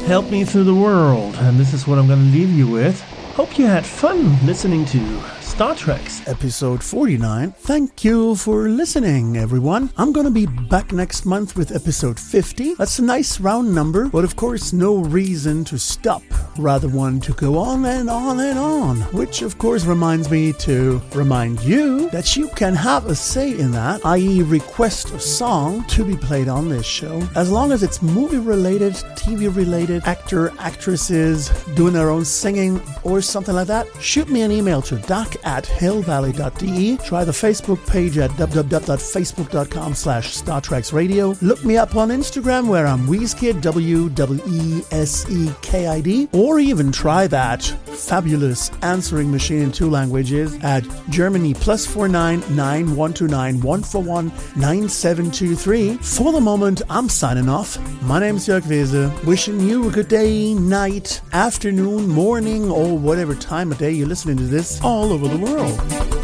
help me through the world, and this is what I'm going to leave you with. Hope you had fun listening to Star Trek's episode 49. Thank you for listening, everyone. I'm gonna be back next month with episode 50. That's a nice round number, but of course no reason to stop. Rather one to go on and on and on. Which of course reminds me to remind you that you can have a say in that, i.e. request a song to be played on this show. As long as it's movie related, TV related, actor, actresses doing their own singing or something like that, shoot me an email to doc@hillvalley.de. Try the Facebook page at www.facebook.com/StarTreksRadio. Look me up on Instagram where I'm Weeskid, WWESEKID. Or even try that fabulous answering machine in 2 languages at Germany +49 9129 141 9723. For the moment, I'm signing off. My name's Jörg Wese. Wishing you a good day, night, afternoon, morning, or whatever time of day you're listening to this all over the world.